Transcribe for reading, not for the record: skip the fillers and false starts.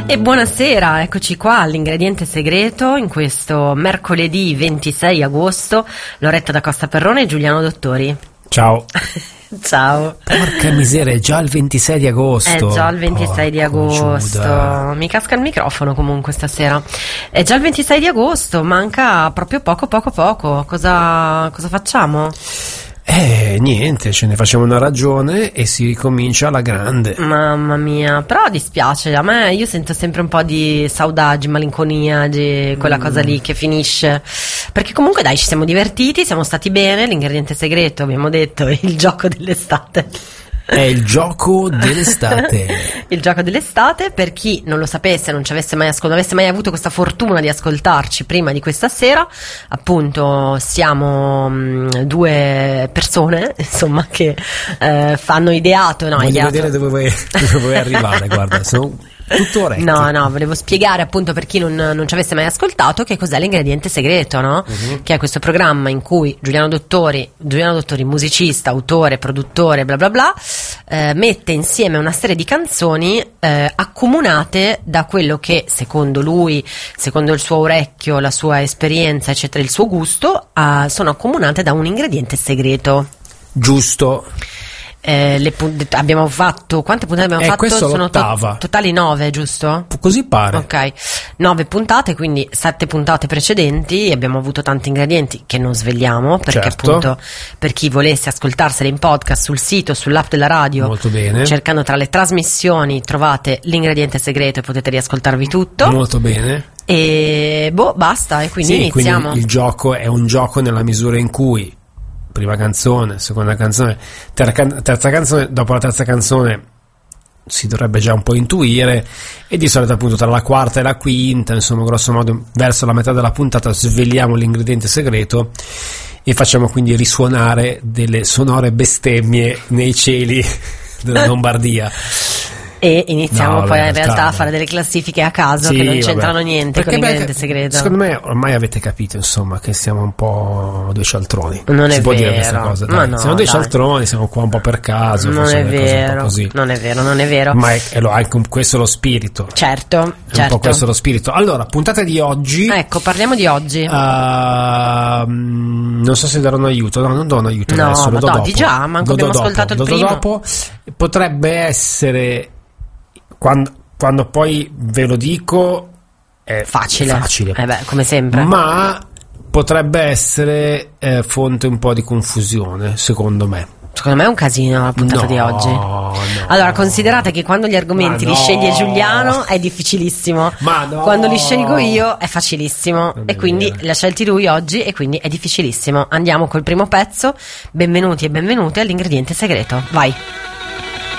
E buonasera, eccoci qua all'Ingrediente Segreto in questo mercoledì 26 agosto. Loretta da Costa Perrone e Giuliano Dottori. Ciao. Ciao. Porca miseria, è già il 26 di agosto. È già il 26 di agosto. Giuda. Mi casca il microfono comunque stasera. È già il 26 di agosto, manca proprio poco. Cosa facciamo? Niente, ce ne facciamo una ragione e si ricomincia alla grande. Mamma mia, però dispiace, a me io sento sempre un po' di saudade, malinconia di quella cosa lì che finisce, perché comunque dai, ci siamo divertiti, siamo stati bene. L'ingrediente segreto, abbiamo detto, è il gioco dell'estate. È il gioco dell'estate. Il gioco dell'estate, per chi non lo sapesse, non avesse mai avuto questa fortuna di ascoltarci prima di questa sera, appunto siamo due persone, insomma, che hanno ideato. Voglio vedere dove vuoi arrivare, guarda, sono tutto orecchio. No, volevo spiegare appunto per chi non ci avesse mai ascoltato che cos'è l'Ingrediente Segreto, no? Che è questo programma in cui Giuliano Dottori, musicista, autore, produttore, bla bla bla, mette insieme una serie di canzoni accomunate da quello che secondo lui, secondo il suo orecchio, la sua esperienza, eccetera, il suo gusto, sono accomunate da un ingrediente segreto. Giusto. Abbiamo fatto, quante puntate abbiamo fatto? Questa Sono l'ottava. Totali 9, giusto? Così pare. Ok, 9 puntate, quindi 7 puntate precedenti. Abbiamo avuto tanti ingredienti che non svegliamo, perché certo, appunto per chi volesse ascoltarseli in podcast sul sito, sull'app della radio, molto bene, cercando tra le trasmissioni trovate l'Ingrediente Segreto e potete riascoltarvi tutto. Molto bene. E basta, e quindi iniziamo. Quindi il gioco è un gioco nella misura in cui prima canzone, seconda canzone, terza canzone, dopo la terza canzone si dovrebbe già un po' intuire, e di solito appunto tra la quarta e la quinta, insomma grosso modo verso la metà della puntata, svegliamo l'ingrediente segreto e facciamo quindi risuonare delle sonore bestemmie nei cieli della Lombardia. E iniziamo in realtà a fare delle classifiche a caso, che non c'entrano niente con l'ingrediente segreto. Secondo me ormai avete capito, insomma, che siamo un po' due cialtroni. Non si è può vero. dire questa cosa, dai. No, siamo due cialtroni, siamo qua un po' per caso. Non è vero, così. non è vero. Ma è anche questo lo spirito. Certo. Un po' questo lo spirito. Allora, puntata di oggi. Ecco, parliamo di oggi. Non so se darò un aiuto. No, non do un aiuto adesso, lo do dopo. Di già, manco abbiamo ascoltato il primo. Dopo. Potrebbe essere, quando poi ve lo dico, è facile. Come sempre. Ma potrebbe essere fonte un po' di confusione, secondo me. Secondo me è un casino la puntata di oggi. Allora, considerate che quando gli argomenti li sceglie Giuliano è difficilissimo. Quando li scelgo io è facilissimo. E quindi li ha scelti lui oggi e quindi è difficilissimo. Andiamo col primo pezzo. Benvenuti e benvenute all'Ingrediente Segreto. Vai.